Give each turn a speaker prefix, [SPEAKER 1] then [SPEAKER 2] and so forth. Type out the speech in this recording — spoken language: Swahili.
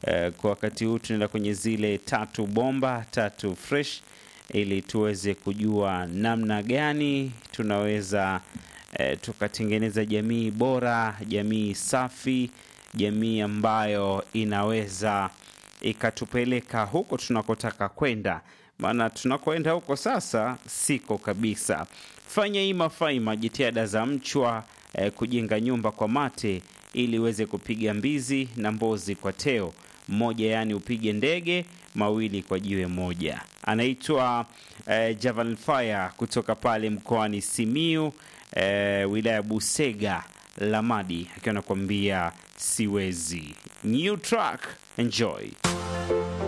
[SPEAKER 1] Kwa wakati huu tunaenda kwenye zile tatu bomba, tatu fresh, ili tuweze kujua namna gani tunaweza tukatengeneza jamii bora, jamii safi, jamii ambayo inaweza ikatupeleka huko tunakotaka kwenda. Maana tunakoenda huko sasa siko kabisa. Fanya ima faima, jitihada za mchwa, kujenga nyumba kwa mate ili uweze kupiga mbizi na mbozi kwa teo moja, yani upige ndege mawili kwa jiwe moja. Anaitwa Javan Fire kutoka pale mkoani Simiu, wilaya Busega Lamadi, akiwa anakuambia siwezi. New track, enjoy.